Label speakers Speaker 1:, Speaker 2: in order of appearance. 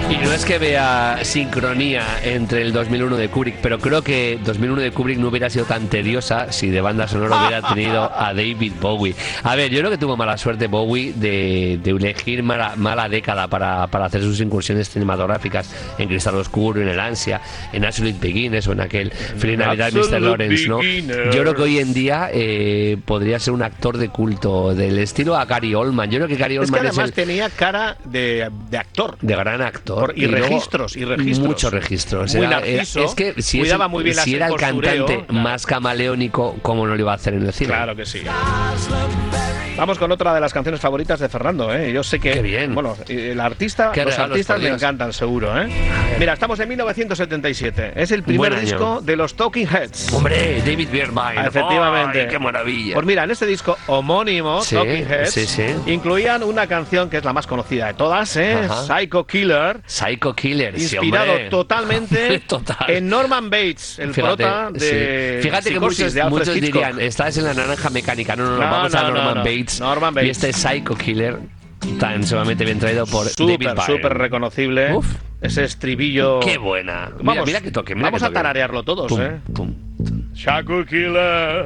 Speaker 1: Y no es que vea sincronía entre el 2001 de Kubrick, pero creo que 2001 de Kubrick no hubiera sido tan tediosa si de banda sonora hubiera tenido a David Bowie. A ver, yo creo que tuvo mala suerte Bowie de elegir mala década para hacer sus incursiones cinematográficas en Cristal Oscuro, en El Ansia, en Absolute Beginners o en aquel Feliz Navidad Mr. Lawrence, ¿no? Yo creo que hoy en día podría ser un actor de culto del estilo a Gary Oldman. Yo creo que Gary Oldman
Speaker 2: además tenía cara de actor.
Speaker 1: De gran actor.
Speaker 2: Y registros.
Speaker 1: Muchos registros.
Speaker 2: Muy narciso,
Speaker 1: es que si era el cantante más camaleónico, ¿cómo no lo iba a hacer en el cine?
Speaker 2: Claro que sí. Vamos con otra de las canciones favoritas de Fernando, ¿eh? Yo sé que...
Speaker 1: Qué bien.
Speaker 2: Bueno, los artistas le encantan, seguro, ¿eh? Mira, estamos en 1977. Es el primer disco de los Talking Heads.
Speaker 1: ¡Hombre! David Bierman.
Speaker 2: Efectivamente.
Speaker 1: ¡Ay, qué maravilla!
Speaker 2: Pues mira, en este disco homónimo, Talking Heads, incluían una canción que es la más conocida de todas, Psycho Killer.
Speaker 1: Psycho Killer,
Speaker 2: inspirado totalmente
Speaker 1: Total.
Speaker 2: en Norman Bates, el prota de...
Speaker 1: Fíjate que muchos dirían, estás en la naranja mecánica. No, vamos a Norman Bates. Y este Psycho Killer, tan sumamente bien traído por David Byrne.
Speaker 2: Súper reconocible.
Speaker 1: Uf.
Speaker 2: Ese estribillo.
Speaker 1: ¡Qué buena!
Speaker 2: Mira que toque. Vamos a tararearlo todos,
Speaker 1: pum, pum.
Speaker 2: Psycho Killer.